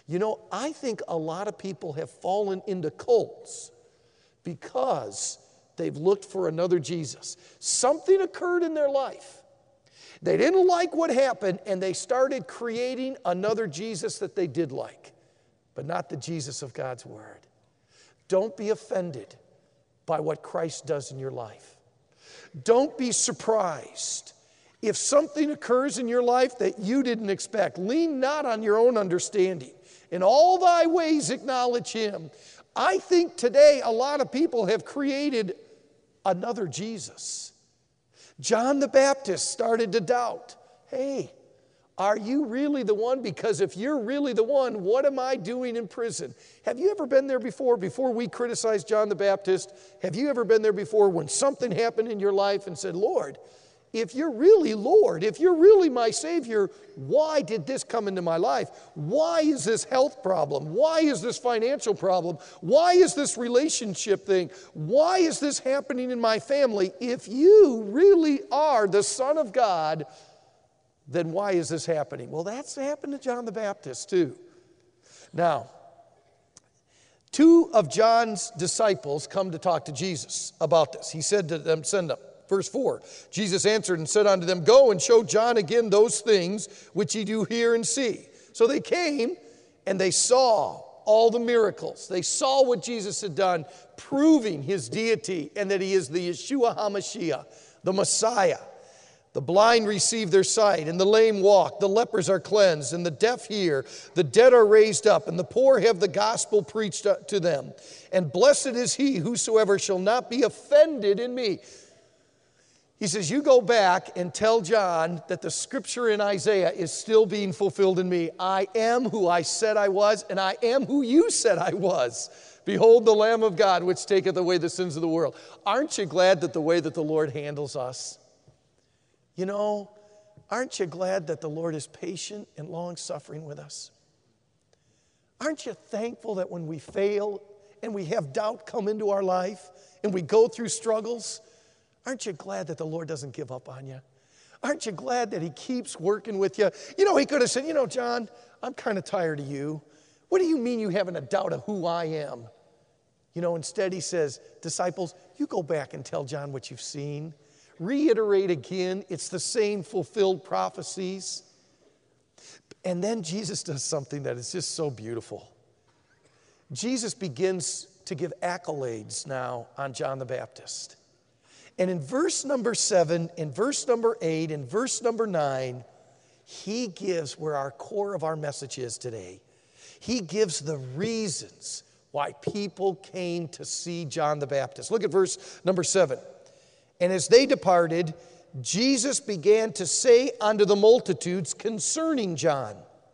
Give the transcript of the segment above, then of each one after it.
I think a lot of people have fallen into cults because they've looked for another Jesus. Something occurred in their life. They didn't like what happened, and they started creating another Jesus that they did like, but not the Jesus of God's Word. Don't be offended by what Christ does in your life. Don't be surprised if something occurs in your life that you didn't expect. Lean not on your own understanding. In all thy ways acknowledge Him. I think today a lot of people have created another Jesus. John the Baptist started to doubt. Hey, are you really the one? Because if you're really the one, what am I doing in prison? Have you ever been there before we criticize John the Baptist? Have you ever been there before when something happened in your life and said, Lord, if you're really Lord, if you're really my Savior, why did this come into my life? Why is this health problem? Why is this financial problem? Why is this relationship thing? Why is this happening in my family? If you really are the Son of God, then why is this happening? Well, that's happened to John the Baptist too. Now, 2 of John's disciples come to talk to Jesus about this. He said to them, send them. Verse 4, Jesus answered and said unto them, go and show John again those things which ye do hear and see. So they came and they saw all the miracles. They saw what Jesus had done, proving His deity and that He is the Yeshua HaMashiach, the Messiah. The blind receive their sight, and the lame walk. The lepers are cleansed, and the deaf hear. The dead are raised up, and the poor have the gospel preached to them. And blessed is he whosoever shall not be offended in me. He says, you go back and tell John that the scripture in Isaiah is still being fulfilled in me. I am who I said I was, and I am who you said I was. Behold the Lamb of God, which taketh away the sins of the world. Aren't you glad that the way that the Lord handles us? Aren't you glad that the Lord is patient and long-suffering with us? Aren't you thankful that when we fail and we have doubt come into our life and we go through struggles, aren't you glad that the Lord doesn't give up on you? Aren't you glad that He keeps working with you? He could have said, John, I'm kind of tired of you. What do you mean you having a doubt of who I am? Instead He says, disciples, you go back and tell John what you've seen. Reiterate again, it's the same fulfilled prophecies. And then Jesus does something that is just so beautiful. Jesus begins to give accolades now on John the Baptist. And in verse number 7, in verse number 8, in verse number 9, He gives where our core of our message is today. He gives the reasons why people came to see John the Baptist. Look at verse number 7. And as they departed, Jesus began to say unto the multitudes concerning John,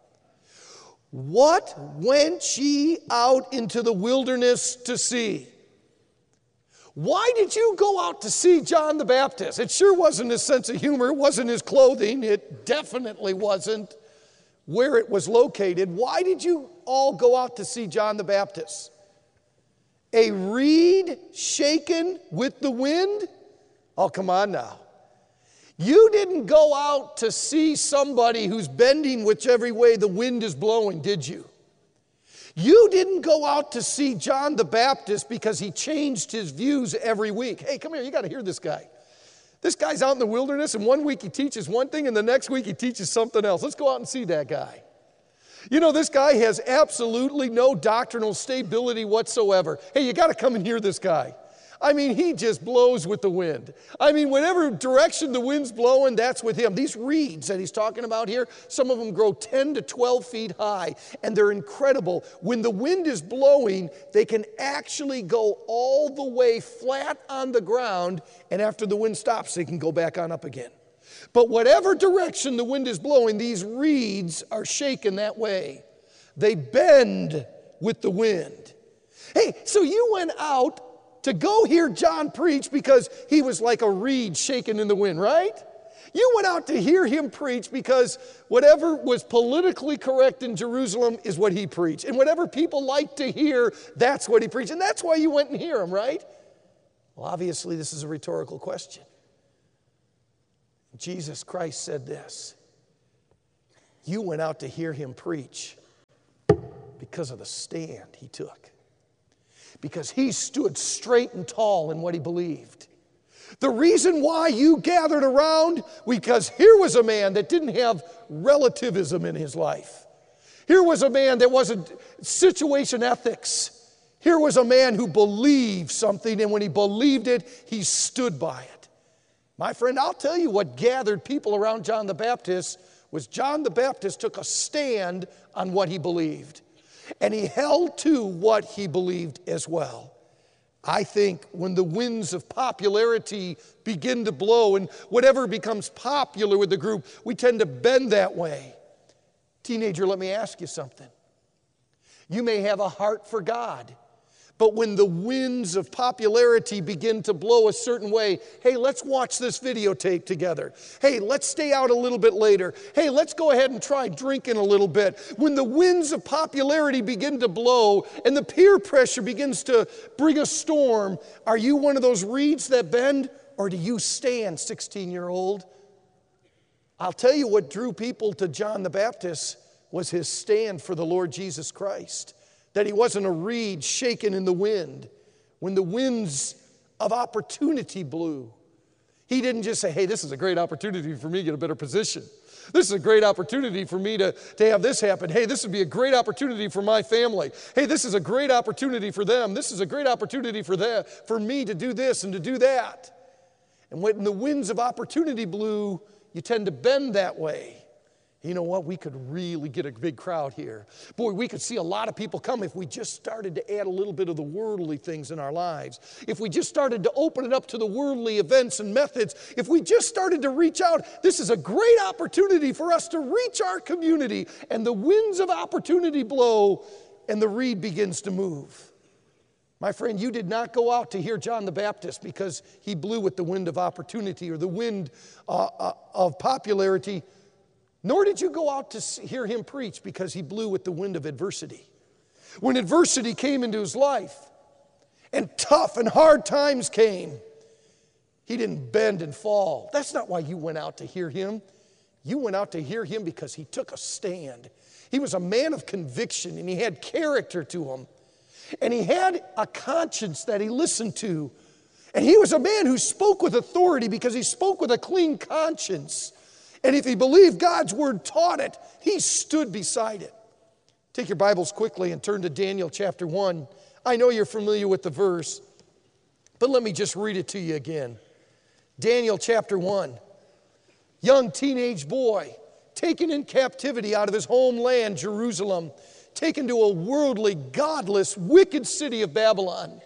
what went ye out into the wilderness to see? Why did you go out to see John the Baptist? It sure wasn't his sense of humor. It wasn't his clothing. It definitely wasn't where it was located. Why did you all go out to see John the Baptist? A reed shaken with the wind? Oh, come on now. You didn't go out to see somebody who's bending whichever way the wind is blowing, did you? You didn't go out to see John the Baptist because he changed his views every week. Hey, come here, you got to hear this guy. This guy's out in the wilderness, and one week he teaches one thing, and the next week he teaches something else. Let's go out and see that guy. This guy has absolutely no doctrinal stability whatsoever. Hey, you got to come and hear this guy. He just blows with the wind. Whatever direction the wind's blowing, that's with him. These reeds that he's talking about here, some of them grow 10 to 12 feet high, and they're incredible. When the wind is blowing, they can actually go all the way flat on the ground, and after the wind stops, they can go back on up again. But whatever direction the wind is blowing, these reeds are shaken that way. They bend with the wind. Hey, so you went out to go hear John preach because he was like a reed shaken in the wind, right? You went out to hear him preach because whatever was politically correct in Jerusalem is what he preached. And whatever people liked to hear, that's what he preached. And that's why you went and hear him, right? Well, obviously, this is a rhetorical question. Jesus Christ said this. You went out to hear him preach Because of the stand he took. Because he stood straight and tall in what he believed. The reason why you gathered around, because here was a man that didn't have relativism in his life. Here was a man that wasn't situation ethics. Here was a man who believed something, and when he believed it, he stood by it. My friend, I'll tell you what gathered people around John the Baptist was John the Baptist took a stand on what he believed. And he held to what he believed as well. I think when the winds of popularity begin to blow and whatever becomes popular with the group, we tend to bend that way. Teenager, let me ask you something. You may have a heart for God, but when the winds of popularity begin to blow a certain way, hey, let's watch this videotape together. Hey, let's stay out a little bit later. Hey, let's go ahead and try drinking a little bit. When the winds of popularity begin to blow and the peer pressure begins to bring a storm, are you one of those reeds that bend, or do you stand, 16-year-old? I'll tell you what drew people to John the Baptist was his stand for the Lord Jesus Christ. That he wasn't a reed shaken in the wind. When the winds of opportunity blew, he didn't just say, hey, this is a great opportunity for me to get a better position. This is a great opportunity for me to have this happen. Hey, this would be a great opportunity for my family. Hey, this is a great opportunity for them. This is a great opportunity for me to do this and to do that. And when the winds of opportunity blew, you tend to bend that way. You know what? We could really get a big crowd here. Boy, we could see a lot of people come if we just started to add a little bit of the worldly things in our lives. If we just started to open it up to the worldly events and methods. If we just started to reach out, this is a great opportunity for us to reach our community. And the winds of opportunity blow and the reed begins to move. My friend, you did not go out to hear John the Baptist because he blew with the wind of opportunity or the wind of popularity. Nor did you go out to hear him preach because he blew with the wind of adversity. When adversity came into his life and tough and hard times came, he didn't bend and fall. That's not why you went out to hear him. You went out to hear him because he took a stand. He was a man of conviction and he had character to him. And he had a conscience that he listened to. And he was a man who spoke with authority because he spoke with a clean conscience. And if he believed God's word taught it, he stood beside it. Take your Bibles quickly and turn to Daniel chapter 1. I know you're familiar with the verse, but let me just read it to you again. Daniel chapter 1. Young teenage boy taken in captivity out of his homeland, Jerusalem, taken to a worldly, godless, wicked city of Babylon.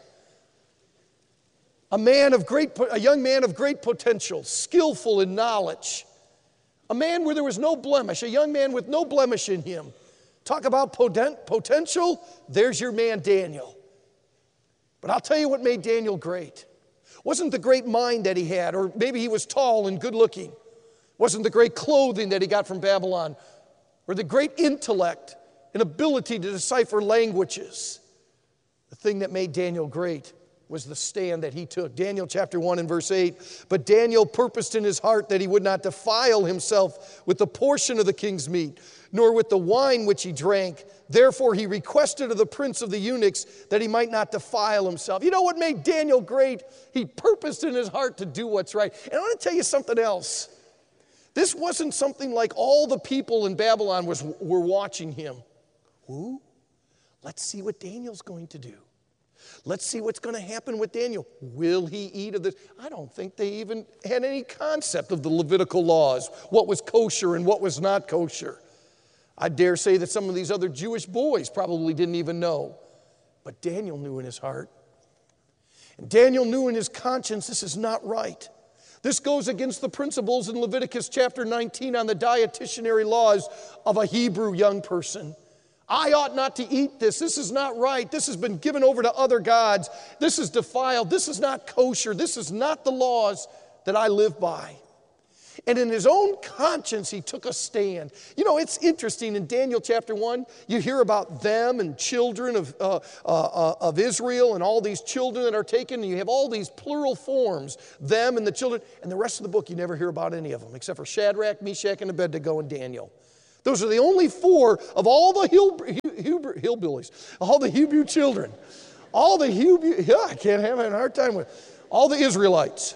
A young man of great potential, skillful in knowledge. A man where there was no blemish, a young man with no blemish in him. Talk about potential, there's your man Daniel. But I'll tell you what made Daniel great. Wasn't the great mind that he had, or maybe he was tall and good looking. Wasn't the great clothing that he got from Babylon, or the great intellect and ability to decipher languages. The thing that made Daniel great was the stand that he took. Daniel chapter 1 and verse 8. But Daniel purposed in his heart that he would not defile himself with the portion of the king's meat, nor with the wine which he drank. Therefore he requested of the prince of the eunuchs that he might not defile himself. You know what made Daniel great? He purposed in his heart to do what's right. And I want to tell you something else. This wasn't something like all the people in Babylon were watching him. Ooh, let's see what Daniel's going to do. Let's see what's going to happen with Daniel. Will he eat of this? I don't think they even had any concept of the Levitical laws, what was kosher and what was not kosher. I dare say that some of these other Jewish boys probably didn't even know. But Daniel knew in his heart. And Daniel knew in his conscience this is not right. This goes against the principles in Leviticus chapter 19 on the dietitianary laws of a Hebrew young person. I ought not to eat this. This is not right. This has been given over to other gods. This is defiled. This is not kosher. This is not the laws that I live by. And in his own conscience, he took a stand. You know, it's interesting in Daniel chapter 1, you hear about them and children of Israel and all these children that are taken, and you have all these plural forms, them and the children, and the rest of the book you never hear about any of them, except for Shadrach, Meshach, and Abednego and Daniel. Those are the only 4 of all the hillbillies, all the Hebrew children, all the Hebrew, I can't have a hard time with, all the Israelites.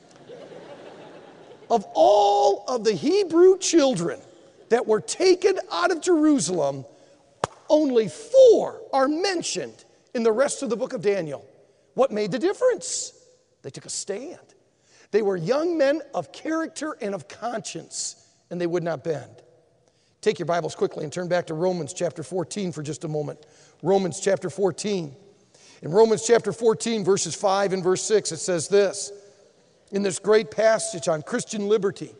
Of all of the Hebrew children that were taken out of Jerusalem, only 4 are mentioned in the rest of the book of Daniel. What made the difference? They took a stand. They were young men of character and of conscience, and they would not bend. Take your Bibles quickly and turn back to Romans chapter 14 for just a moment. Romans chapter 14. In Romans chapter 14, verses 5 and verse 6, it says this, in this great passage on Christian liberty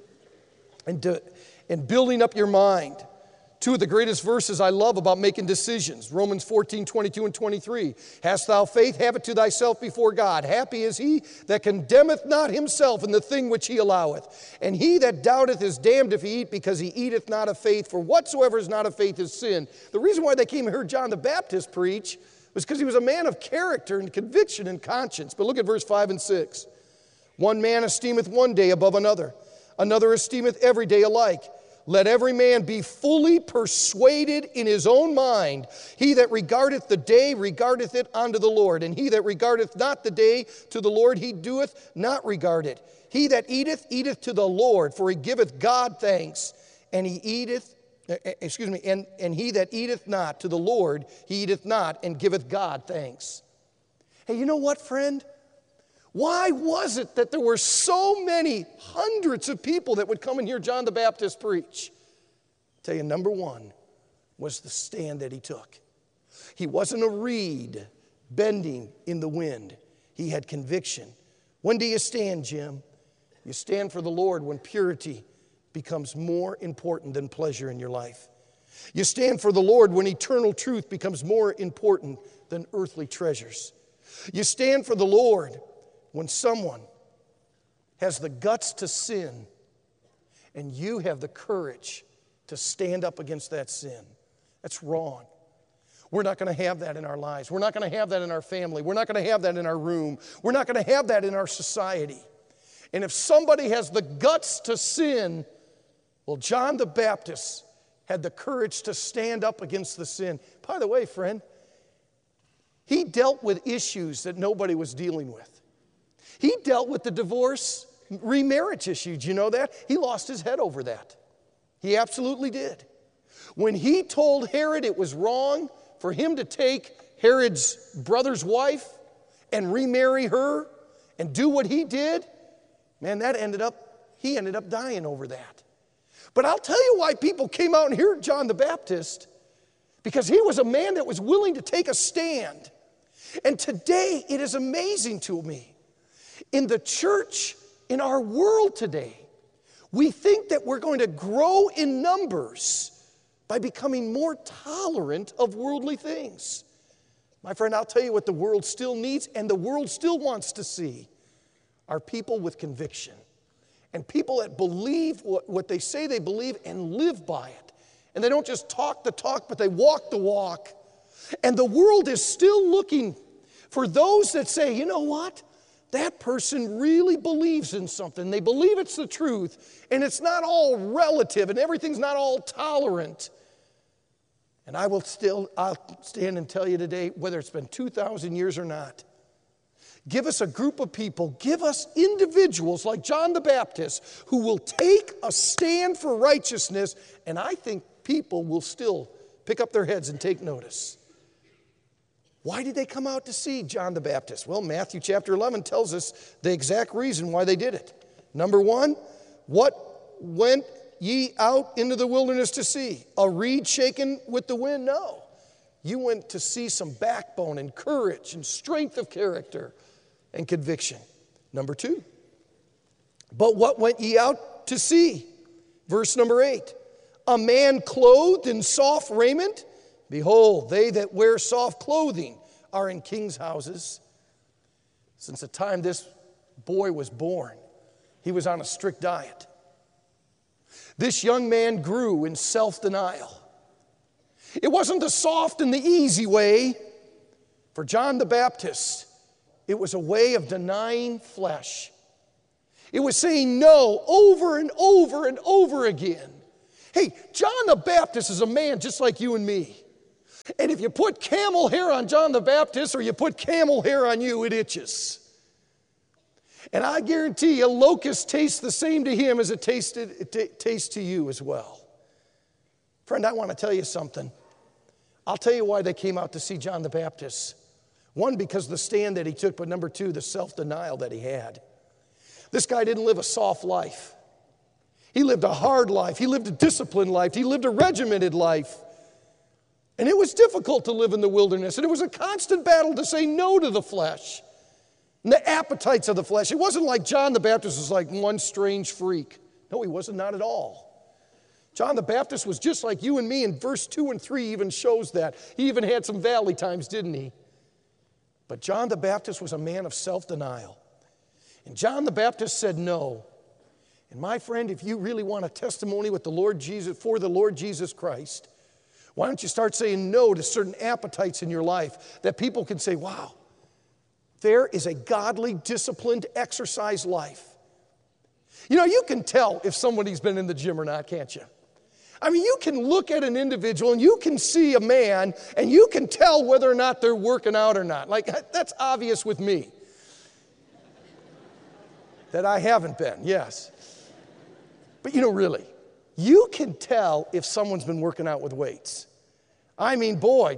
and building up your mind. 2 of the greatest verses I love about making decisions. Romans 14, 22 and 23. Hast thou faith? Have it to thyself before God. Happy is he that condemneth not himself in the thing which he alloweth. And he that doubteth is damned if he eat, because he eateth not of faith. For whatsoever is not of faith is sin. The reason why they came and heard John the Baptist preach was because he was a man of character and conviction and conscience. But look at verse 5 and 6. One man esteemeth one day above another. Another esteemeth every day alike. Let every man be fully persuaded in his own mind. He that regardeth the day regardeth it unto the Lord. And he that regardeth not the day to the Lord, he doeth not regard it. He that eateth, eateth to the Lord, for he giveth God thanks. And he eateth, and he that eateth not to the Lord, he eateth not, and giveth God thanks. Hey, you know what, friend? Why was it that there were so many hundreds of people that would come and hear John the Baptist preach? I'll tell you, number 1 was the stand that he took. He wasn't a reed bending in the wind. He had conviction. When do you stand, Jim? You stand for the Lord when purity becomes more important than pleasure in your life. You stand for the Lord when eternal truth becomes more important than earthly treasures. You stand for the Lord when someone has the guts to sin and you have the courage to stand up against that sin. That's wrong. We're not going to have that in our lives. We're not going to have that in our family. We're not going to have that in our room. We're not going to have that in our society. And if somebody has the guts to sin, well, John the Baptist had the courage to stand up against the sin. By the way, friend, he dealt with issues that nobody was dealing with. He dealt with the divorce, remarriage issue. Do you know that? He lost his head over that. He absolutely did. When he told Herod it was wrong for him to take Herod's brother's wife and remarry her and do what he did, man, he ended up dying over that. But I'll tell you why people came out and heard John the Baptist. Because he was a man that was willing to take a stand. And today, it is amazing to me. In the church, in our world today, we think that we're going to grow in numbers by becoming more tolerant of worldly things. My friend, I'll tell you what the world still needs and the world still wants to see are people with conviction and people that believe what they say they believe and live by it. And they don't just talk the talk, but they walk the walk. And the world is still looking for those that say, you know what? That person really believes in something. They believe it's the truth, and it's not all relative, and everything's not all tolerant. And I'll stand and tell you today, whether it's been 2,000 years or not, give us a group of people, give us individuals like John the Baptist who will take a stand for righteousness, and I think people will still pick up their heads and take notice. Why did they come out to see John the Baptist? Well, Matthew chapter 11 tells us the exact reason why they did it. Number 1, what went ye out into the wilderness to see? A reed shaken with the wind? No. You went to see some backbone and courage and strength of character and conviction. Number 2, but what went ye out to see? Verse number 8, a man clothed in soft raiment? Behold, they that wear soft clothing are in kings' houses. Since the time this boy was born, he was on a strict diet. This young man grew in self-denial. It wasn't the soft and the easy way. For John the Baptist, it was a way of denying flesh. It was saying no over and over and over again. Hey, John the Baptist is a man just like you and me. And if you put camel hair on John the Baptist or you put camel hair on you, it itches. And I guarantee you, locusts taste the same to him as it tastes to you as well. Friend, I want to tell you something. I'll tell you why they came out to see John the Baptist. One, because of the stand that he took, but number two, the self-denial that he had. This guy didn't live a soft life. He lived a hard life. He lived a disciplined life. He lived a regimented life. And it was difficult to live in the wilderness. And it was a constant battle to say no to the flesh and the appetites of the flesh. It wasn't like John the Baptist was like one strange freak. No, he wasn't, not at all. John the Baptist was just like you and me, and verse 2 and 3 even shows that. He even had some valley times, didn't he? But John the Baptist was a man of self-denial. And John the Baptist said no. And my friend, if you really want a testimony with the Lord Jesus, for the Lord Jesus Christ, why don't you start saying no to certain appetites in your life that people can say, wow, there is a godly, disciplined, exercise life. You know, you can tell if somebody's been in the gym or not, can't you? I mean, you can look at an individual and you can see a man and you can tell whether or not they're working out or not. Like, that's obvious with me. That I haven't been, yes. But you know, really, you can tell if someone's been working out with weights. I mean, boy,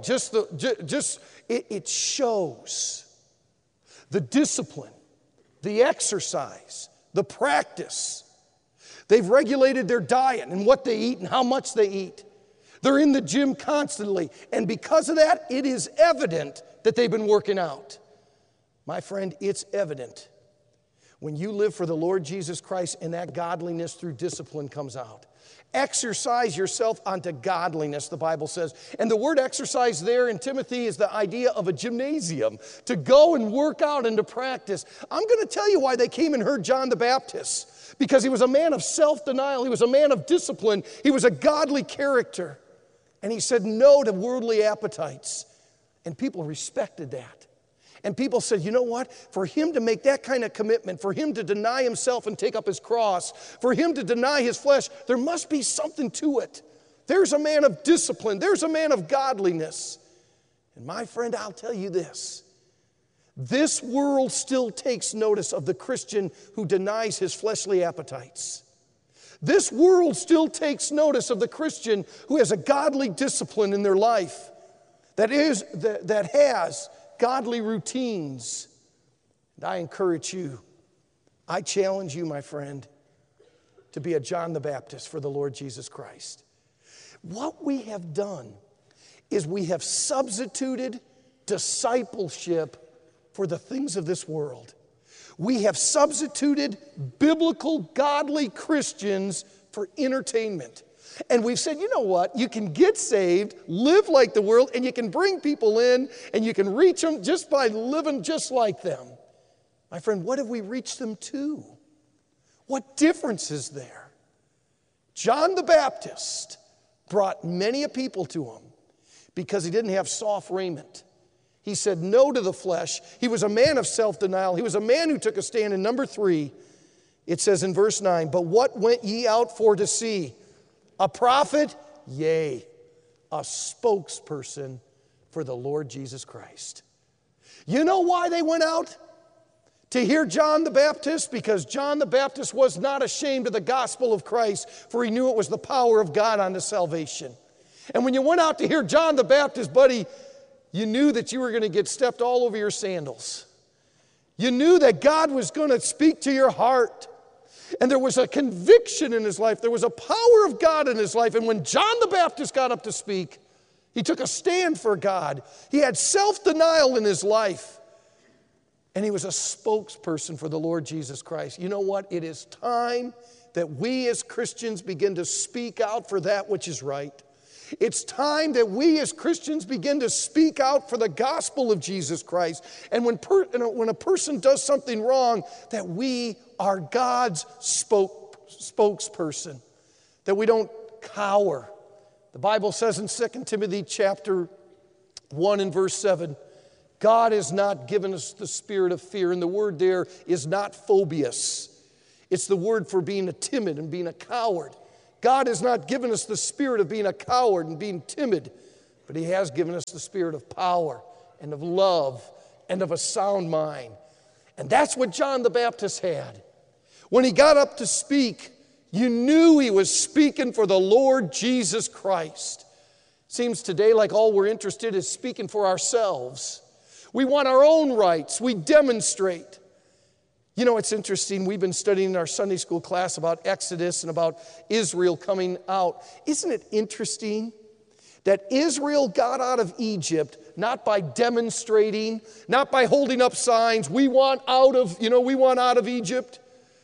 it shows the discipline, the exercise, the practice. They've regulated their diet and what they eat and how much they eat. They're in the gym constantly. And because of that, it is evident that they've been working out. My friend, it's evident when you live for the Lord Jesus Christ and that godliness through discipline comes out. Exercise yourself unto godliness, the Bible says. And the word exercise there in Timothy is the idea of a gymnasium, to go and work out and to practice. I'm going to tell you why they came and heard John the Baptist. Because he was a man of self-denial. He was a man of discipline. He was a godly character. And he said no to worldly appetites. And people respected that. And people said, you know what? For him to make that kind of commitment, for him to deny himself and take up his cross, for him to deny his flesh, there must be something to it. There's a man of discipline. There's a man of godliness. And my friend, I'll tell you this. This world still takes notice of the Christian who denies his fleshly appetites. This world still takes notice of the Christian who has a godly discipline in their life, that has godly routines. And I encourage you, I challenge you, my friend, to be a John the Baptist for the Lord Jesus Christ. What we have done is we have substituted discipleship for the things of this world. We have substituted biblical, godly Christians for entertainment. And we've said, you know what? You can get saved, live like the world, and you can bring people in, and you can reach them just by living just like them. My friend, what have we reached them to? What difference is there? John the Baptist brought many a people to him because he didn't have soft raiment. He said no to the flesh. He was a man of self-denial. He was a man who took a stand. And number 3, it says in verse 9, but what went ye out for to see? A prophet? Yea, a spokesperson for the Lord Jesus Christ. You know why they went out? To hear John the Baptist? Because John the Baptist was not ashamed of the gospel of Christ, for he knew it was the power of God unto salvation. And when you went out to hear John the Baptist, buddy, you knew that you were going to get stepped all over your sandals. You knew that God was going to speak to your heart. And there was a conviction in his life. There was a power of God in his life. And when John the Baptist got up to speak, he took a stand for God. He had self-denial in his life. And he was a spokesperson for the Lord Jesus Christ. You know what? It is time that we as Christians begin to speak out for that which is right. It's time that we as Christians begin to speak out for the gospel of Jesus Christ. And when a person does something wrong, that we are God's spokesperson, that we don't cower. The Bible says in 2 Timothy chapter 1 and verse 7, God has not given us the spirit of fear. And the word there is not phobias. It's the word for being a timid and being a coward. God has not given us the spirit of being a coward and being timid, but He has given us the spirit of power and of love and of a sound mind. And that's what John the Baptist had. When he got up to speak, you knew he was speaking for the Lord Jesus Christ. Seems today like all we're interested in is speaking for ourselves. We want our own rights. We demonstrate. You know, it's interesting. We've been studying in our Sunday school class about Exodus and about Israel coming out. Isn't it interesting that Israel got out of Egypt not by demonstrating, not by holding up signs, we want out of Egypt.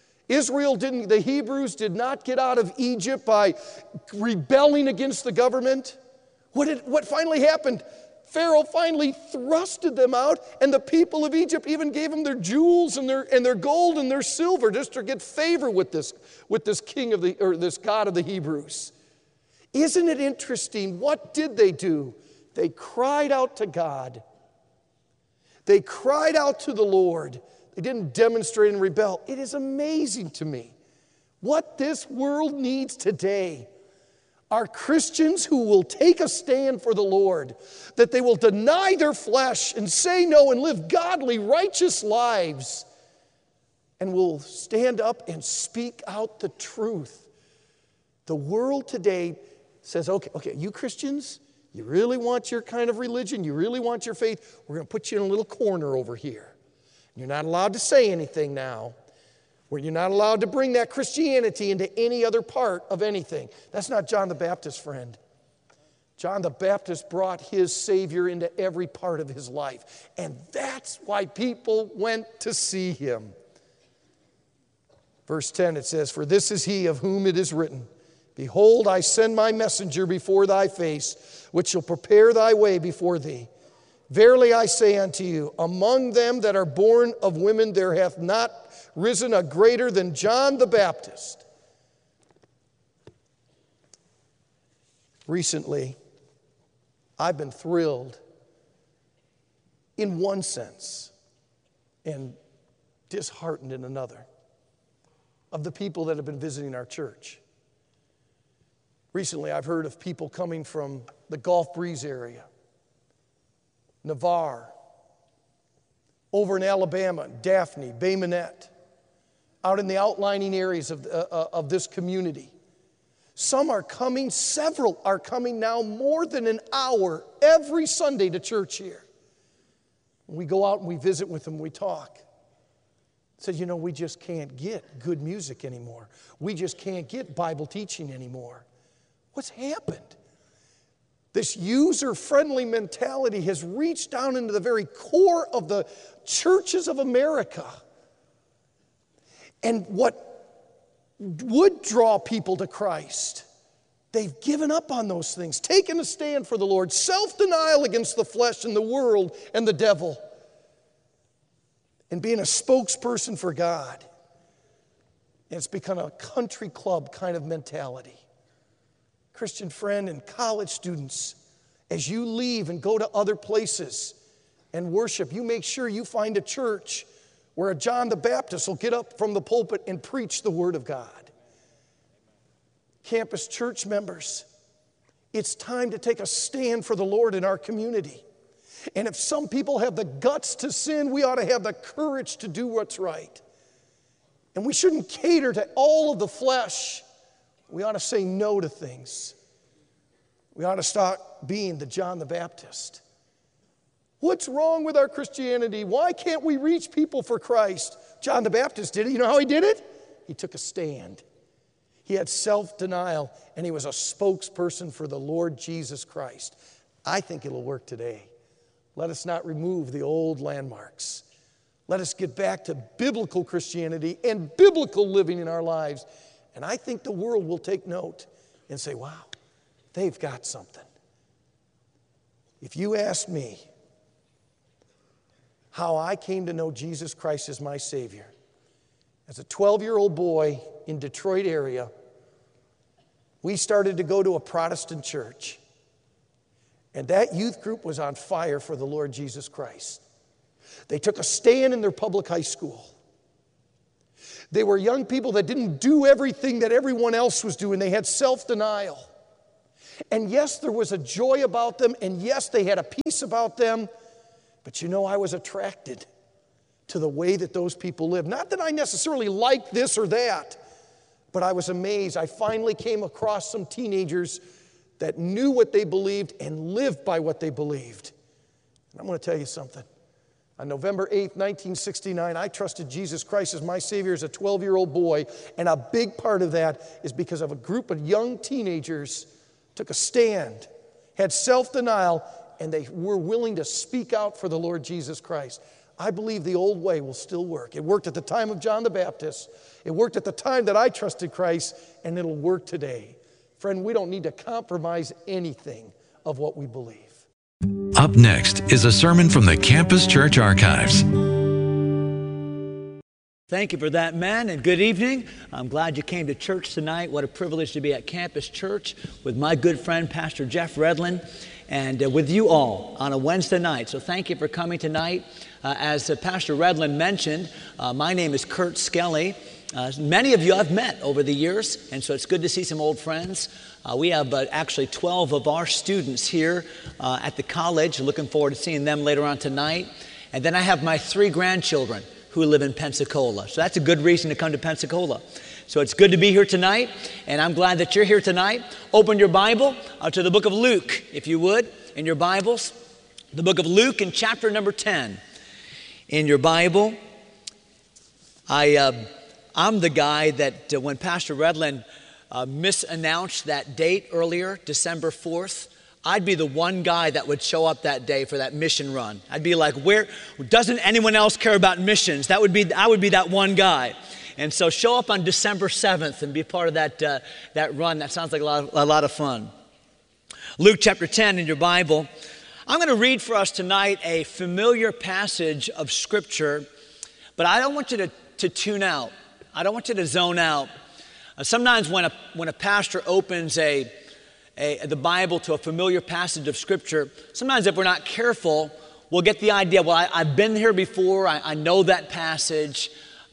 The Hebrews did not get out of Egypt by rebelling against the government. What finally happened? Pharaoh finally thrusted them out, and the people of Egypt even gave them their jewels and their gold and their silver just to get favor with this king this God of the Hebrews. Isn't it interesting? What did they do? They cried out to God. They cried out to the Lord. They didn't demonstrate and rebel. It is amazing to me what this world needs today are Christians who will take a stand for the Lord, that they will deny their flesh and say no and live godly, righteous lives, and will stand up and speak out the truth. The world today says, okay, you Christians, you really want your kind of religion, you really want your faith, we're going to put you in a little corner over here. You're not allowed to say anything now. Where you're not allowed to bring that Christianity into any other part of anything. That's not John the Baptist, friend. John the Baptist brought his Savior into every part of his life. And that's why people went to see him. Verse 10, it says, "For this is he of whom it is written, Behold, I send my messenger before thy face, which shall prepare thy way before thee. Verily I say unto you, among them that are born of women there hath not risen a greater than John the Baptist." Recently, I've been thrilled in one sense and disheartened in another of the people that have been visiting our church. Recently, I've heard of people coming from the Gulf Breeze area, Navarre, over in Alabama, Daphne, Bay Minette, out in the outlining areas of this community. Some are coming, several are coming now more than an hour every Sunday to church here. We go out and we visit with them, we talk. Said, we just can't get good music anymore. We just can't get Bible teaching anymore. What's happened? This user-friendly mentality has reached down into the very core of the churches of America. And what would draw people to Christ, they've given up on those things, taken a stand for the Lord, self-denial against the flesh and the world and the devil, and being a spokesperson for God. And it's become a country club kind of mentality. Christian friend and college students, as you leave and go to other places and worship, you make sure you find a church where a John the Baptist will get up from the pulpit and preach the Word of God. Campus church members, it's time to take a stand for the Lord in our community. And if some people have the guts to sin, we ought to have the courage to do what's right. And we shouldn't cater to all of the flesh. We ought to say no to things. We ought to stop being the John the Baptist. What's wrong with our Christianity? Why can't we reach people for Christ? John the Baptist did it. You know how he did it? He took a stand. He had self-denial, and he was a spokesperson for the Lord Jesus Christ. I think it'll work today. Let us not remove the old landmarks. Let us get back to biblical Christianity and biblical living in our lives. And I think the world will take note and say, wow, they've got something. If you ask me how I came to know Jesus Christ as my Savior, as a 12-year-old boy in Detroit area, we started to go to a Protestant church. And that youth group was on fire for the Lord Jesus Christ. They took a stand in their public high school. They were young people that didn't do everything that everyone else was doing. They had self-denial. And yes, there was a joy about them, and yes, they had a peace about them. But I was attracted to the way that those people lived. Not that I necessarily liked this or that, but I was amazed. I finally came across some teenagers that knew what they believed and lived by what they believed. And I'm going to tell you something. On November 8th, 1969, I trusted Jesus Christ as my Savior as a 12-year-old boy, and a big part of that is because of a group of young teenagers took a stand, had self-denial, and they were willing to speak out for the Lord Jesus Christ. I believe the old way will still work. It worked at the time of John the Baptist. It worked at the time that I trusted Christ, and it'll work today. Friend, we don't need to compromise anything of what we believe. Up next is a sermon from the Campus Church Archives. Thank you for that, man, and good evening. I'm glad you came to church tonight. What a privilege to be at Campus Church with my good friend, Pastor Jeff Redlin, and with you all on a Wednesday night. So thank you for coming tonight. As Pastor Redlin mentioned, my name is Kurt Skelly. Many of you I've met over the years, and so it's good to see some old friends. We have actually 12 of our students here at the college. Looking forward to seeing them later on tonight. And then I have my 3 grandchildren who live in Pensacola. So that's a good reason to come to Pensacola. So it's good to be here tonight, and I'm glad that you're here tonight. Open your Bible to the book of Luke, if you would, in your Bibles. The book of Luke in chapter number 10 in your Bible. I'm the guy that when Pastor Redlin misannounced that date earlier, December 4th, I'd be the one guy that would show up that day for that mission run. I'd be like, where doesn't anyone else care about missions? I would be that one guy. And so show up on December 7th and be part of that run. That sounds like a lot of fun. Luke chapter 10 in your Bible. I'm going to read for us tonight a familiar passage of Scripture, but I don't want you to tune out. I don't want you to zone out. Sometimes when a pastor opens the Bible to a familiar passage of Scripture, sometimes if we're not careful, we'll get the idea, well, I've been here before, I know that passage,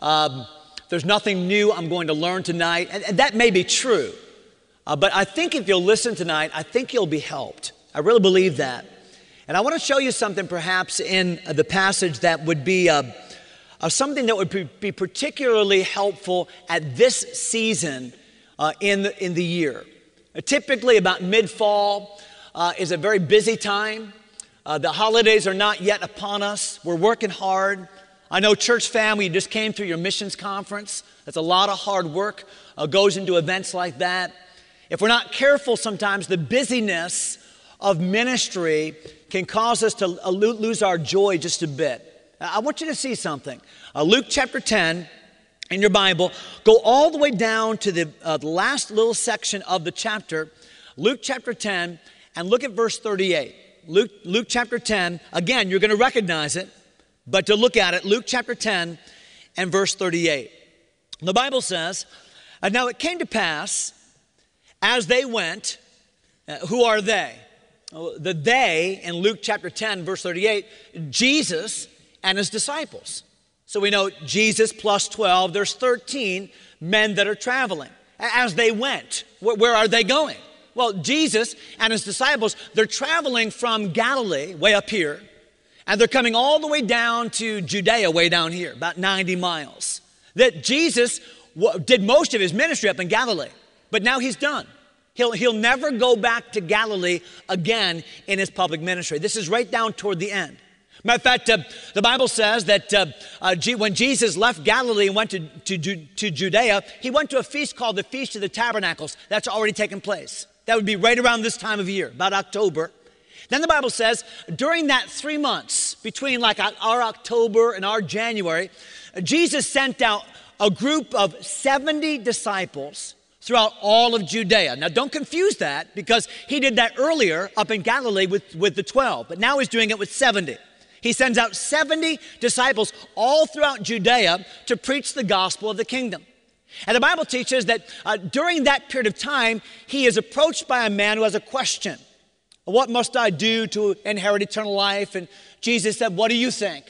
there's nothing new I'm going to learn tonight, and that may be true. But I think if you'll listen tonight, I think you'll be helped. I really believe that. And I want to show you something perhaps in the passage that would be something that would be particularly helpful at this season in the year. Typically about mid-fall is a very busy time. The holidays are not yet upon us. We're working hard. I know church family, you just came through your missions conference. That's a lot of hard work goes into events like that. If we're not careful sometimes, the busyness of ministry can cause us to lose our joy just a bit. I want you to see something. Luke chapter 10 in your Bible, go all the way down to the last little section of the chapter, Luke chapter 10, and look at verse 38. Luke chapter 10, again, you're going to recognize it, but to look at it, Luke chapter 10 and verse 38. The Bible says, now it came to pass, as they went, who are they? The they in Luke chapter 10, verse 38, Jesus and his disciples. So we know Jesus plus 12, there's 13 men that are traveling. As they went, where are they going? Well, Jesus and his disciples, they're traveling from Galilee, way up here, and they're coming all the way down to Judea, way down here, about 90 miles. That Jesus did most of his ministry up in Galilee, but now he's done. He'll never go back to Galilee again in his public ministry. This is right down toward the end. Matter of fact, the Bible says that when Jesus left Galilee and went to Judea, he went to a feast called the Feast of the Tabernacles. That's already taken place. That would be right around this time of year, about October. Then the Bible says, during that 3 months, between like our October and our January, Jesus sent out a group of 70 disciples throughout all of Judea. Now, don't confuse that, because he did that earlier up in Galilee with the 12, but now he's doing it with 70. He sends out 70 disciples all throughout Judea to preach the gospel of the kingdom. And the Bible teaches that during that period of time, he is approached by a man who has a question. What must I do to inherit eternal life? And Jesus said, what do you think?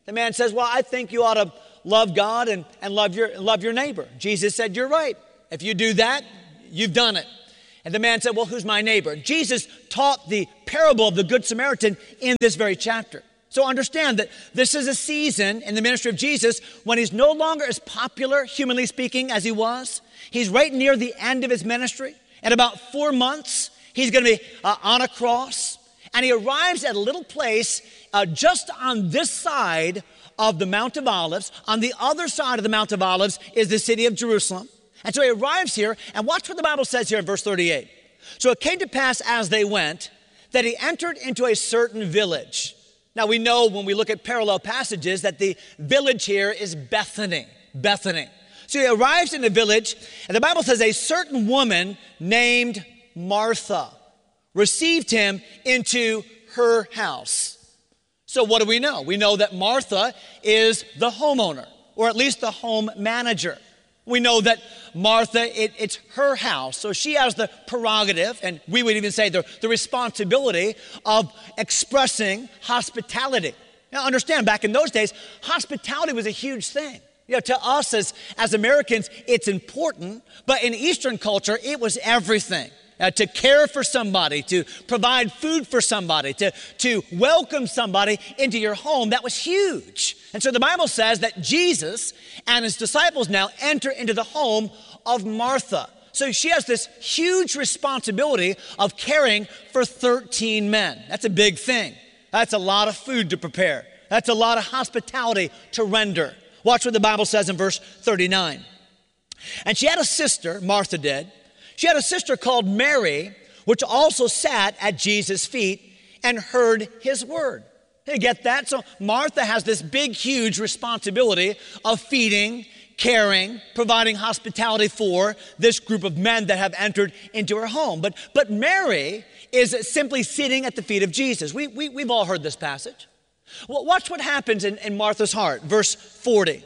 The man says, well, I think you ought to love God and love your neighbor. Jesus said, you're right. If you do that, you've done it. And the man said, well, who's my neighbor? Jesus taught the parable of the Good Samaritan in this very chapter. So understand that this is a season in the ministry of Jesus when he's no longer as popular, humanly speaking, as he was. He's right near the end of his ministry. In about 4 months, he's going to be on a cross. And he arrives at a little place just on this side of the Mount of Olives. On the other side of the Mount of Olives is the city of Jerusalem. And so he arrives here, and watch what the Bible says here in verse 38. So it came to pass as they went that he entered into a certain village. Now we know when we look at parallel passages that the village here is Bethany. Bethany. So he arrives in the village, and the Bible says a certain woman named Martha received him into her house. So what do we know? We know that Martha is the homeowner, or at least the home manager. We know that Martha, it's her house, so she has the prerogative, and we would even say the responsibility of expressing hospitality. Now understand, back in those days, hospitality was a huge thing. You know, to us as Americans, it's important, but in Eastern culture, it was everything. To care for somebody, to provide food for somebody, to welcome somebody into your home, that was huge. And so the Bible says that Jesus and his disciples now enter into the home of Martha. So she has this huge responsibility of caring for 13 men. That's a big thing. That's a lot of food to prepare. That's a lot of hospitality to render. Watch what the Bible says in verse 39. And she had a sister, Martha did. She had a sister called Mary, which also sat at Jesus' feet and heard his word. You get that? So Martha has this big, huge responsibility of feeding, caring, providing hospitality for this group of men that have entered into her home. But Mary is simply sitting at the feet of Jesus. We've all heard this passage. Well, watch what happens in Martha's heart. Verse 40.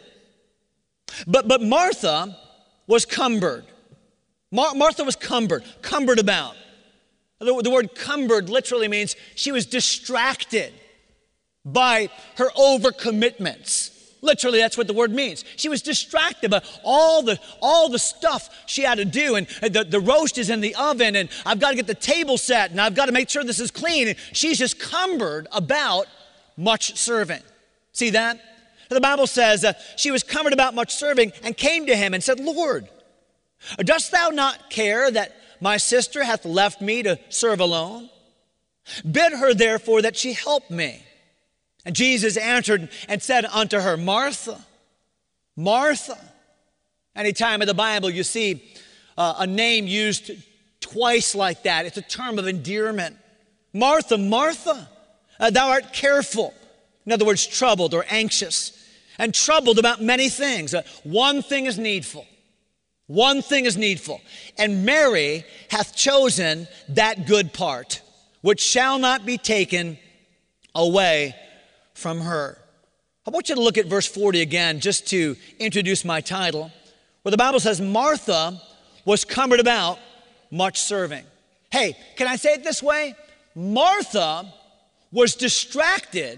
But Martha was cumbered. Martha was cumbered about. The word cumbered literally means she was distracted by her overcommitments. Literally, that's what the word means. She was distracted by all the stuff she had to do, and the roast is in the oven, and I've got to get the table set, and I've got to make sure this is clean. And she's just cumbered about much serving. See that? The Bible says she was cumbered about much serving and came to him and said, Lord, dost thou not care that my sister hath left me to serve alone? Bid her therefore that she help me. And Jesus answered and said unto her, Martha, Martha. Anytime in the Bible you see a name used twice like that, it's a term of endearment. Martha, Martha, thou art careful. In other words, troubled or anxious, and troubled about many things. One thing is needful. One thing is needful, and Mary hath chosen that good part, which shall not be taken away from her. I want you to look at verse 40 again, just to introduce my title, where the Bible says, Martha was cumbered about much serving. Hey, can I say it this way? Martha was distracted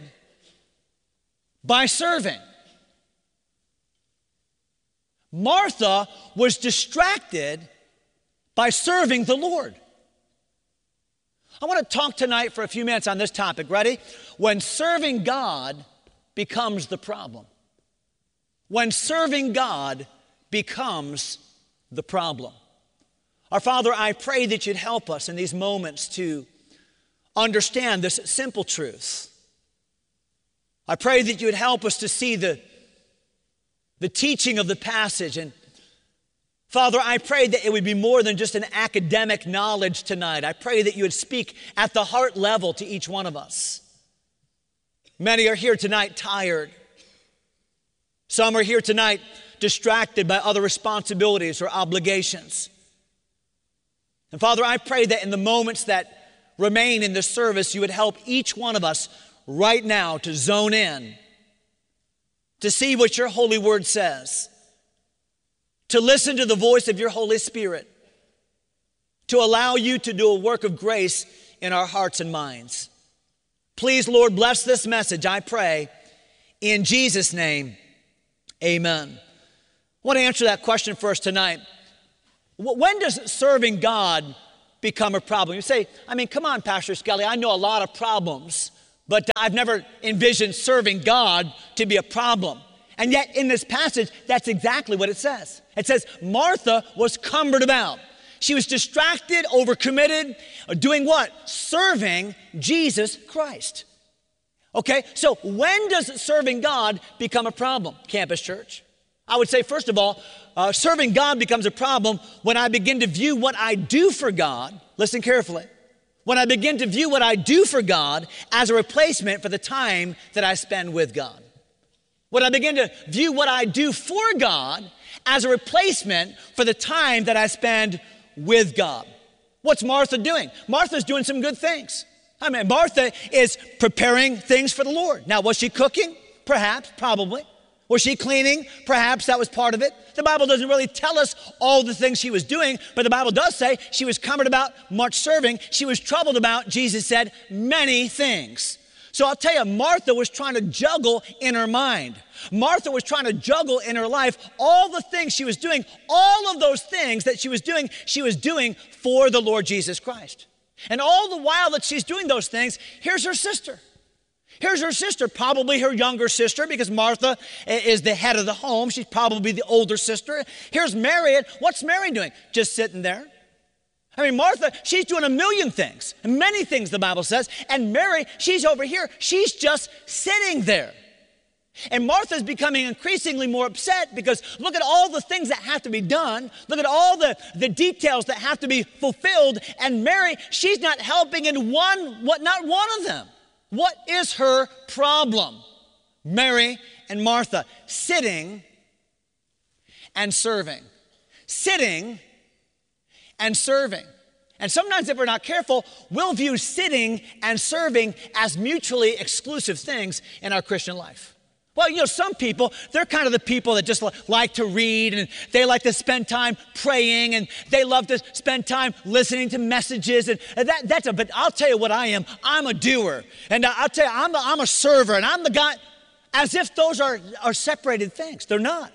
by serving. Martha was distracted by serving the Lord. I want to talk tonight for a few minutes on this topic. Ready? When serving God becomes the problem. When serving God becomes the problem. Our Father, I pray that you'd help us in these moments to understand this simple truth. I pray that you would help us to see the teaching of the passage. And Father, I pray that it would be more than just an academic knowledge tonight. I pray that you would speak at the heart level to each one of us. Many are here tonight tired. Some are here tonight distracted by other responsibilities or obligations. And Father, I pray that in the moments that remain in this service, you would help each one of us right now to zone in, to see what your holy word says, to listen to the voice of your Holy Spirit, to allow you to do a work of grace in our hearts and minds. Please, Lord, bless this message, I pray, In Jesus' name, amen. I want to answer that question for us tonight. When does serving God become a problem? You say, come on, Pastor Skelly, I know a lot of problems, but I've never envisioned serving God to be a problem. And yet in this passage, that's exactly what it says. It says Martha was cumbered about. She was distracted, overcommitted, doing what? Serving Jesus Christ. Okay, so when does serving God become a problem, Campus Church? I would say, first of all, serving God becomes a problem when I begin to view what I do for God, listen carefully, when I begin to view what I do for God as a replacement for the time that I spend with God. When I begin to view what I do for God as a replacement for the time that I spend with God. What's Martha doing? Martha's doing some good things. Martha is preparing things for the Lord. Now, was she cooking? Perhaps, probably. Was she cleaning? Perhaps that was part of it. The Bible doesn't really tell us all the things she was doing, but the Bible does say she was cumbered about much serving. She was troubled about, Jesus said, many things. So I'll tell you, Martha was trying to juggle in her mind. Martha was trying to juggle in her life all the things she was doing. All of those things that she was doing for the Lord Jesus Christ. And all the while that she's doing those things, here's her sister. Here's her sister, probably her younger sister, because Martha is the head of the home. She's probably the older sister. Here's Mary. What's Mary doing? Just sitting there. Martha, she's doing a million things, many things the Bible says. And Mary, she's over here. She's just sitting there. And Martha's becoming increasingly more upset because look at all the things that have to be done. Look at all the details that have to be fulfilled. And Mary, she's not helping in not one of them. What is her problem? Mary and Martha, sitting and serving. Sitting and serving. And sometimes if we're not careful, we'll view sitting and serving as mutually exclusive things in our Christian life. Well, some people, they're kind of the people that just like to read and they like to spend time praying and they love to spend time listening to messages. And but I'll tell you what I am. I'm a doer. And I'll tell you, I'm a server and I'm the guy, as if those are separated things. They're not.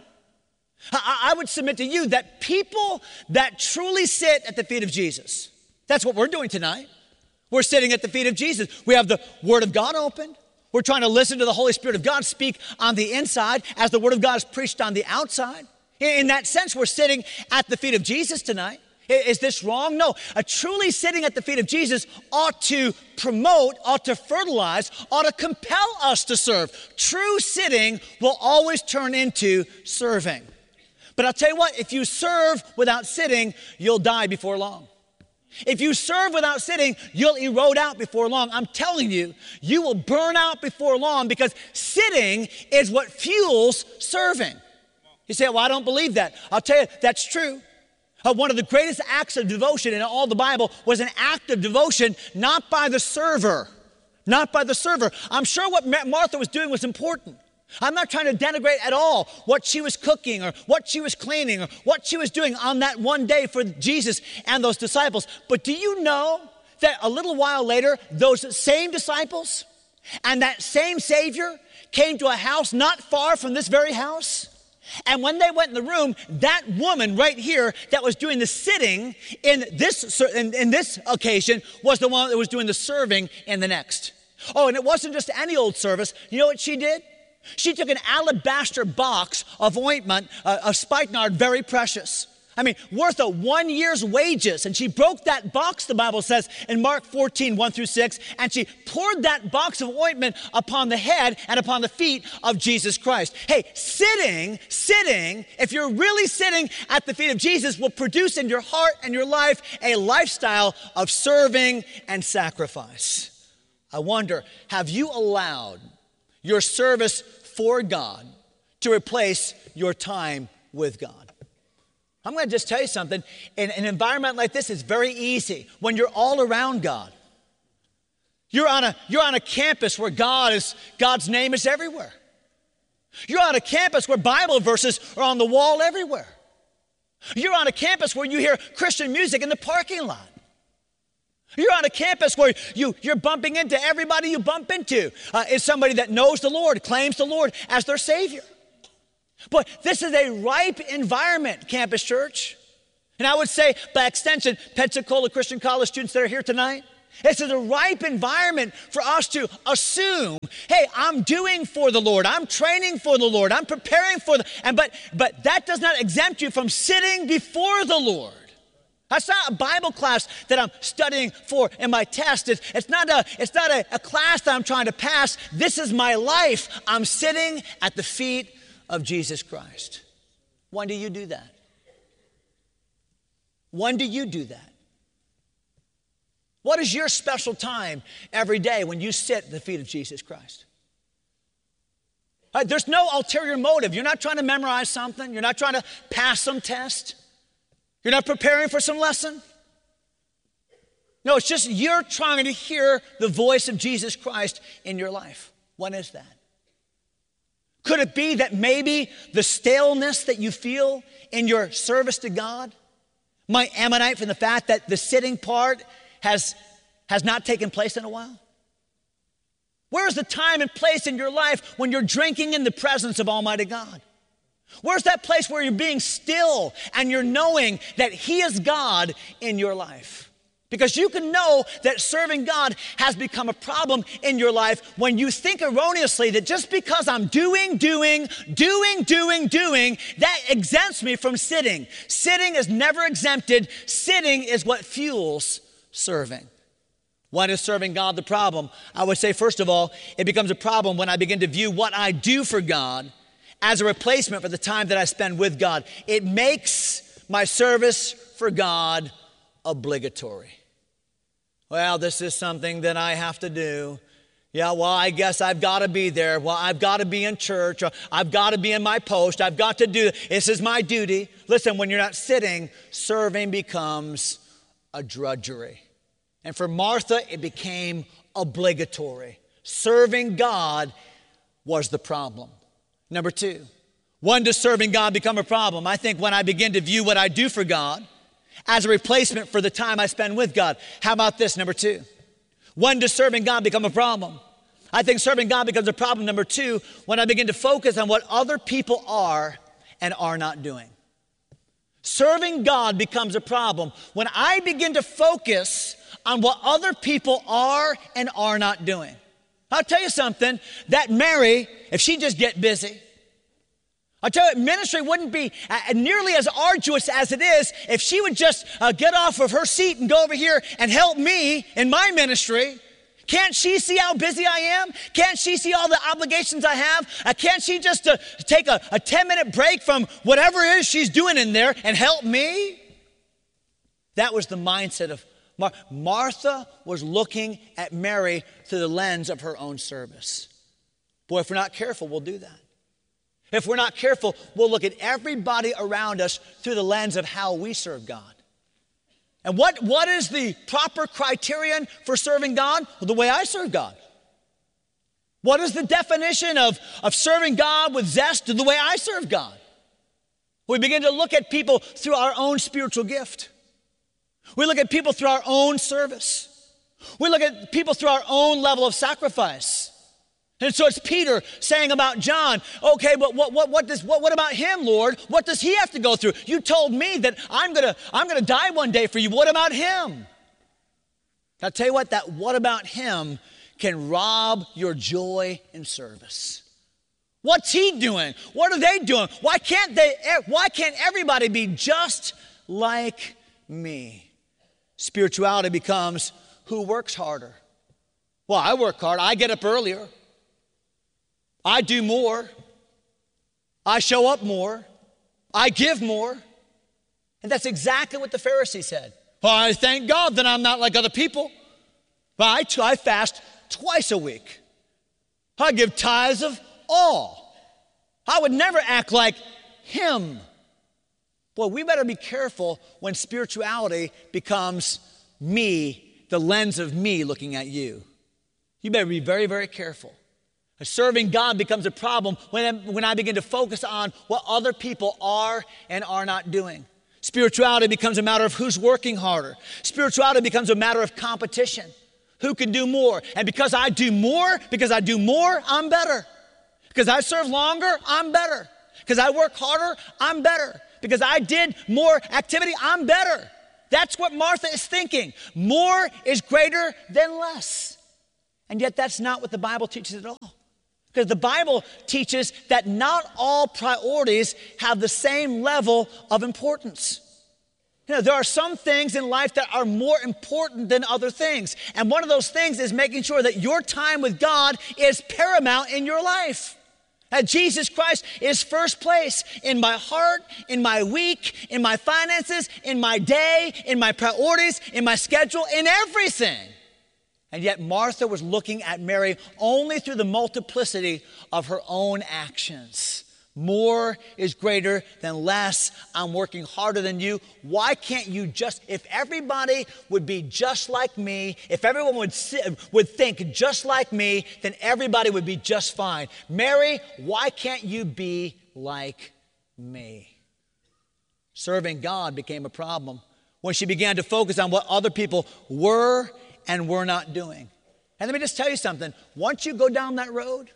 I would submit to you that people that truly sit at the feet of Jesus, that's what we're doing tonight. We're sitting at the feet of Jesus. We have the Word of God opened. We're trying to listen to the Holy Spirit of God speak on the inside as the Word of God is preached on the outside. In that sense, we're sitting at the feet of Jesus tonight. Is this wrong? No. A truly sitting at the feet of Jesus ought to promote, ought to fertilize, ought to compel us to serve. True sitting will always turn into serving. But I'll tell you what, if you serve without sitting, you'll die before long. If you serve without sitting, you'll erode out before long. I'm telling you, you will burn out before long because sitting is what fuels serving. You say, well, I don't believe that. I'll tell you, that's true. One of the greatest acts of devotion in all the Bible was an act of devotion, not by the server. Not by the server. I'm sure what Martha was doing was important. I'm not trying to denigrate at all what she was cooking or what she was cleaning or what she was doing on that one day for Jesus and those disciples. But do you know that a little while later, those same disciples and that same Savior came to a house not far from this very house? And when they went in the room, that woman right here that was doing the sitting in this occasion was the one that was doing the serving in the next. Oh, and it wasn't just any old service. You know what she did? She took an alabaster box of ointment, of spikenard, very precious. Worth of 1 year's wages. And she broke that box, the Bible says, in Mark 14, 1-6, and she poured that box of ointment upon the head and upon the feet of Jesus Christ. Hey, sitting, if you're really sitting at the feet of Jesus, will produce in your heart and your life a lifestyle of serving and sacrifice. I wonder, have you allowed your service for God to replace your time with God? I'm going to just tell you something. In an environment like this, it's very easy when you're all around God. You're on a campus where God's name is everywhere. You're on a campus where Bible verses are on the wall everywhere. You're on a campus where you hear Christian music in the parking lot. You're on a campus where you're bumping into everybody you bump into is somebody that knows the Lord, claims the Lord as their Savior. But this is a ripe environment, Campus Church. And I would say, by extension, Pensacola Christian College students that are here tonight, this is a ripe environment for us to assume, hey, I'm doing for the Lord, I'm training for the Lord, I'm preparing for but that does not exempt you from sitting before the Lord. That's not a Bible class that I'm studying for in my test. It's not a class that I'm trying to pass. This is my life. I'm sitting at the feet of Jesus Christ. When do you do that? When do you do that? What is your special time every day when you sit at the feet of Jesus Christ? There's no ulterior motive. You're not trying to memorize something. You're not trying to pass some test. You're not preparing for some lesson. No, it's just you're trying to hear the voice of Jesus Christ in your life. When is that? Could it be that maybe the staleness that you feel in your service to God might emanate from the fact that the sitting part has not taken place in a while? Where's the time and place in your life when you're drinking in the presence of Almighty God? Where's that place where you're being still and you're knowing that He is God in your life? Because you can know that serving God has become a problem in your life when you think erroneously that just because I'm doing, that exempts me from sitting. Sitting is never exempted. Sitting is what fuels serving. When is serving God the problem? I would say, first of all, it becomes a problem when I begin to view what I do for God as a replacement for the time that I spend with God. It makes my service for God obligatory. Well, this is something that I have to do. Yeah, well, I guess I've got to be there. Well, I've got to be in church. Or I've got to be in my post. I've got to do this is my duty. Listen, when you're not sitting, serving becomes a drudgery. And for Martha, it became obligatory. Serving God was the problem. Number two, when does serving God become a problem? I think when I begin to view what I do for God as a replacement for the time I spend with God. How about this, number two? When does serving God become a problem? I think serving God becomes a problem, number two, when I begin to focus on what other people are and are not doing. Serving God becomes a problem when I begin to focus on what other people are and are not doing. I'll tell you something, that Mary, if she just get busy, I'll tell you, ministry wouldn't be nearly as arduous as it is if she would just get off of her seat and go over here and help me in my ministry. Can't she see how busy I am? Can't she see all the obligations I have? Can't she just take a 10-minute break from whatever it is she's doing in there and help me? That was the mindset of Martha was looking at Mary through the lens of her own service. Boy, if we're not careful, we'll do that. If we're not careful, we'll look at everybody around us through the lens of how we serve God. And what is the proper criterion for serving God? Well, the way I serve God. What is the definition of serving God with zest? The way I serve God. We begin to look at people through our own spiritual gift. We look at people through our own service. We look at people through our own level of sacrifice. And so it's Peter saying about John, okay, but what about him, Lord? What does he have to go through? You told me that I'm gonna die one day for you. What about him? I'll tell you what about him can rob your joy in service. What's he doing? What are they doing? Why can't everybody be just like me? Spirituality becomes who works harder. Well, I work hard. I get up earlier. I do more. I show up more. I give more. And that's exactly what the Pharisee said. Well, I thank God that I'm not like other people. But I fast twice a week. I give tithes of all. I would never act like him. Boy, we better be careful when spirituality becomes me, the lens of me looking at you. You better be very, very careful. Serving God becomes a problem when I begin to focus on what other people are and are not doing. Spirituality becomes a matter of who's working harder. Spirituality becomes a matter of competition. Who can do more? And because I do more, I'm better. Because I serve longer, I'm better. Because I work harder, I'm better. Because I did more activity, I'm better. That's what Martha is thinking. More is greater than less. And yet that's not what the Bible teaches at all. Because the Bible teaches that not all priorities have the same level of importance. You know, there are some things in life that are more important than other things. And one of those things is making sure that your time with God is paramount in your life. That Jesus Christ is first place in my heart, in my week, in my finances, in my day, in my priorities, in my schedule, in everything. And yet Martha was looking at Mary only through the multiplicity of her own actions. More is greater than less. I'm working harder than you. Why can't you just, if everybody would be just like me, if everyone would think just like me, then everybody would be just fine. Mary, why can't you be like me? Serving God became a problem when she began to focus on what other people were and we're not doing. And let me just tell you something. Once you go down that road,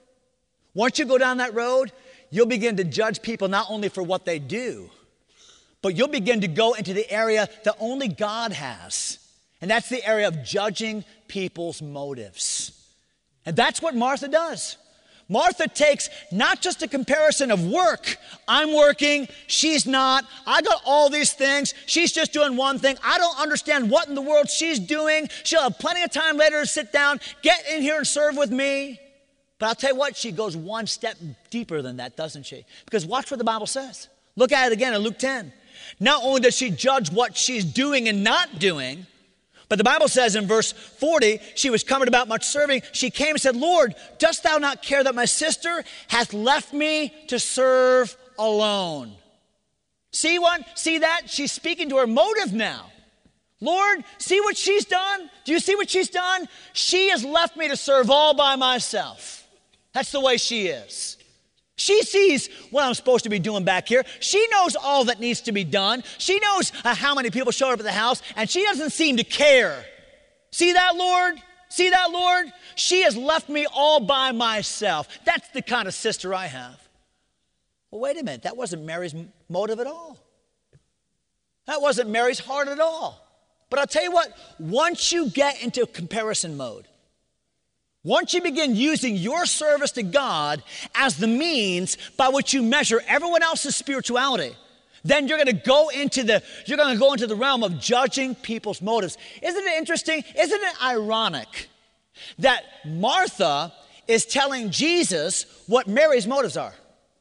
you'll begin to judge people not only for what they do, but you'll begin to go into the area that only God has. And that's the area of judging people's motives. And that's what Martha does. Martha takes not just a comparison of work. I'm working, she's not. I got all these things. She's just doing one thing. I don't understand what in the world she's doing. She'll have plenty of time later to sit down, get in here and serve with me. But I'll tell you what, she goes one step deeper than that, doesn't she? Because watch what the Bible says. Look at it again in Luke 10. Not only does she judge what she's doing and not doing, but the Bible says in verse 40, she was covered about much serving. She came and said, Lord, dost thou not care that my sister hath left me to serve alone? See that? She's speaking to her motive now. Lord, see what she's done? Do you see what she's done? She has left me to serve all by myself. That's the way she is. She sees what I'm supposed to be doing back here. She knows all that needs to be done. She knows how many people showed up at the house, and she doesn't seem to care. See that, Lord? See that, Lord? She has left me all by myself. That's the kind of sister I have. Well, wait a minute. That wasn't Mary's motive at all. That wasn't Mary's heart at all. But I'll tell you what, once you get into comparison mode, once you begin using your service to God as the means by which you measure everyone else's spirituality, then you're going to go into the realm of judging people's motives. Isn't it interesting? Isn't it ironic that Martha is telling Jesus what Mary's motives are?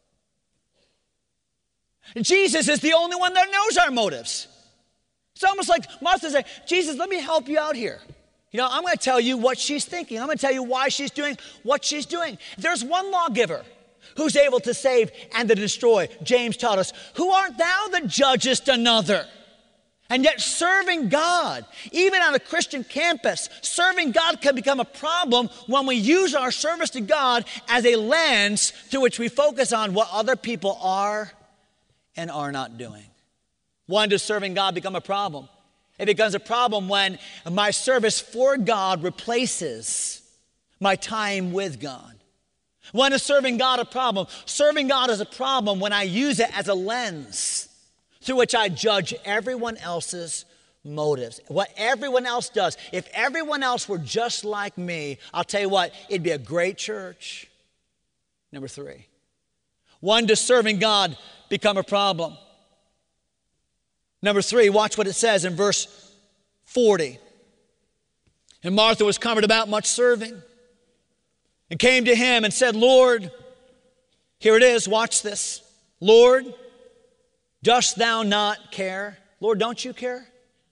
Jesus is the only one that knows our motives. It's almost like Martha saying, Jesus, let me help you out here. You know, I'm going to tell you what she's thinking. I'm going to tell you why she's doing what she's doing. There's one lawgiver who's able to save and to destroy. James taught us, who art thou that judgest another? And yet serving God, even on a Christian campus, serving God can become a problem when we use our service to God as a lens through which we focus on what other people are and are not doing. When does serving God become a problem? It becomes a problem when my service for God replaces my time with God. When is serving God a problem? Serving God is a problem when I use it as a lens through which I judge everyone else's motives. What everyone else does. If everyone else were just like me, I'll tell you what, it'd be a great church. Number 3. When does serving God become a problem? Number 3, watch what it says in verse 40. And Martha was covered about much serving and came to him and said, Lord, here it is, watch this. Lord, dost thou not care? Lord, don't you care?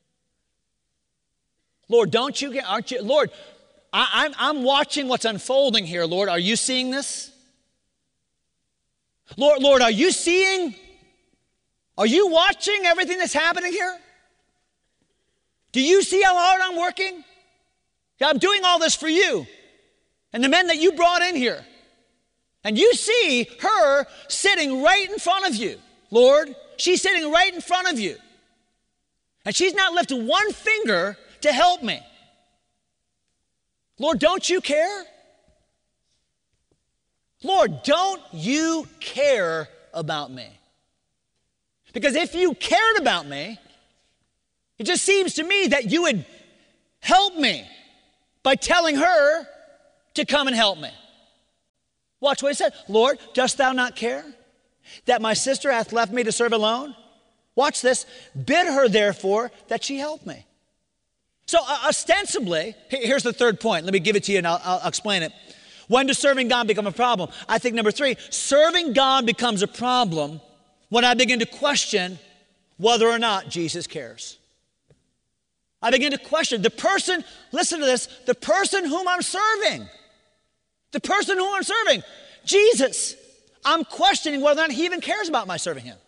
Lord, don't you care? Aren't you? Lord, I'm watching what's unfolding here, Lord. Are you seeing this? Lord, are you seeing? Are you watching everything that's happening here? Do you see how hard I'm working? I'm doing all this for you and the men that you brought in here. And you see her sitting right in front of you. Lord, she's sitting right in front of you. And she's not lifted one finger to help me. Lord, don't you care? Lord, don't you care about me? Because if you cared about me, it just seems to me that you would help me by telling her to come and help me. Watch what he said. Lord, dost thou not care that my sister hath left me to serve alone? Watch this. Bid her therefore that she help me. So ostensibly, here's the third point. Let me give it to you and I'll explain it. When does serving God become a problem? I think number 3, serving God becomes a problem when I begin to question whether or not Jesus cares. I begin to question the person, listen to this, the person whom I'm serving. The person whom I'm serving, Jesus. I'm questioning whether or not he even cares about my serving him.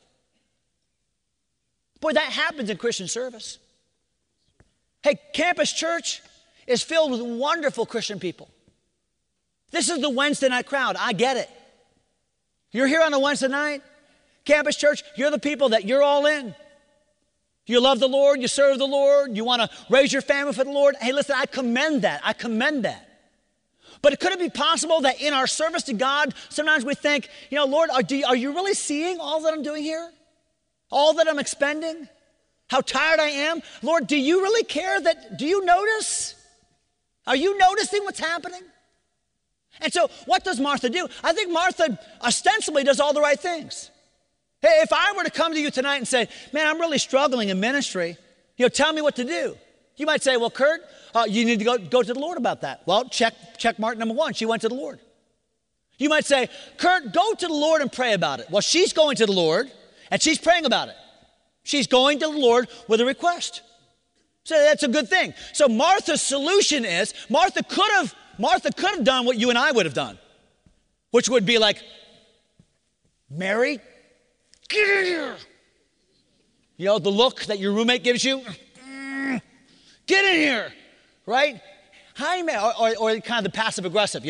Boy, that happens in Christian service. Hey, Campus Church is filled with wonderful Christian people. This is the Wednesday night crowd. I get it. You're here on a Wednesday night. Campus Church, you're the people that you're all in. You love the Lord. You serve the Lord. You want to raise your family for the Lord. Hey, listen, I commend that. I commend that. But could it be possible that in our service to God, sometimes we think, Lord, are you really seeing all that I'm doing here? All that I'm expending? How tired I am? Lord, do you really care? Do you notice? Are you noticing what's happening? And so what does Martha do? I think Martha ostensibly does all the right things. Hey, if I were to come to you tonight and say, man, I'm really struggling in ministry, tell me what to do. You might say, well, Kurt, you need to go to the Lord about that. Well, check mark number 1. She went to the Lord. You might say, Kurt, go to the Lord and pray about it. Well, she's going to the Lord and she's praying about it. She's going to the Lord with a request. So that's a good thing. So Martha's solution is, Martha could have done what you and I would have done, which would be like, Mary, get in here. The look that your roommate gives you. Get in here, right? Hi, Mary, or kind of the passive aggressive,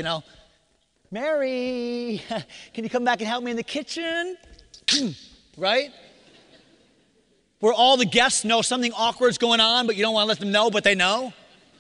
Mary, can you come back and help me in the kitchen? Right? Where all the guests know something awkward's going on, but you don't want to let them know, but they know.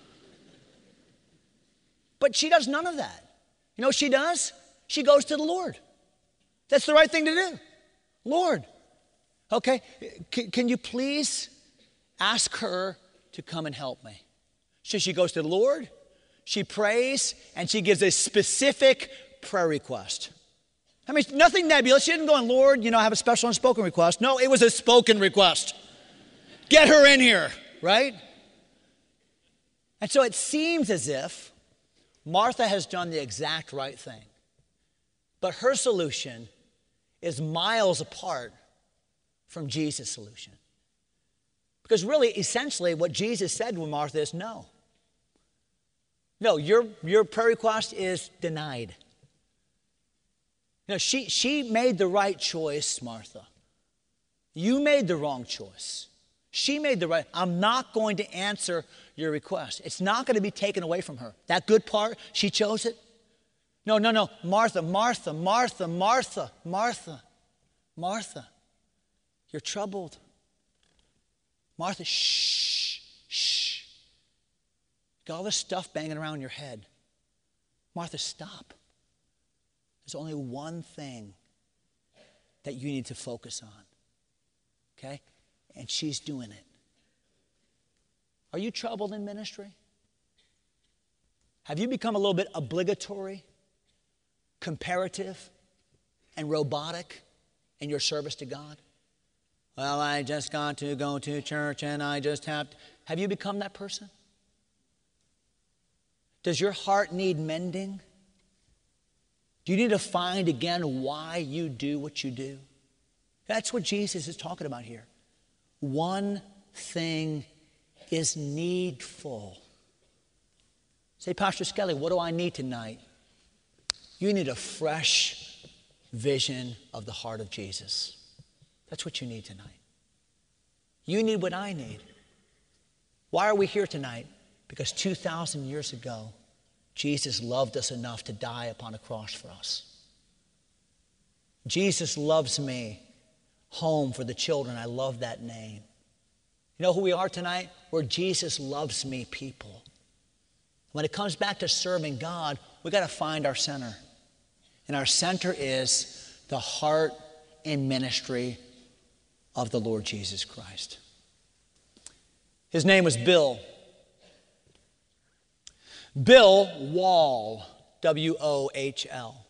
But she does none of that. You know what she does? She goes to the Lord. That's the right thing to do. Lord, okay, can you please ask her to come and help me? So she goes to the Lord, she prays, and she gives a specific prayer request. I mean, nothing nebulous. She didn't go, Lord, I have a special unspoken request. No, it was a spoken request. Get her in here, right? And so it seems as if Martha has done the exact right thing. But her solution is miles apart from Jesus' solution. Because really, essentially, what Jesus said to Martha is no. No, your prayer request is denied. She made the right choice, Martha. You made the wrong choice. She made the right. I'm not going to answer your request. It's not going to be taken away from her. That good part, she chose it. No. Martha, Martha, Martha, Martha, Martha, Martha. You're troubled. Martha, shh. Got all this stuff banging around your head. Martha, stop. There's only one thing that you need to focus on. Okay? And she's doing it. Are you troubled in ministry? Have you become a little bit obligatory, comparative, and robotic in your service to God? Well, I just got to go to church and I just have you become that person? Does your heart need mending? Do you need to find again why you do what you do? That's what Jesus is talking about here. One thing is needful. Say, Pastor Skelly, what do I need tonight? You need a fresh vision of the heart of Jesus. That's what you need tonight. You need what I need. Why are we here tonight? Because 2,000 years ago, Jesus loved us enough to die upon a cross for us. Jesus loves me. Home for the children. I love that name. You know who we are tonight? We're Jesus loves me people. When it comes back to serving God, we got to find our center. And our center is the heart and ministry of the Lord Jesus Christ. His name was Bill. Bill Wohl, W-O-H-L.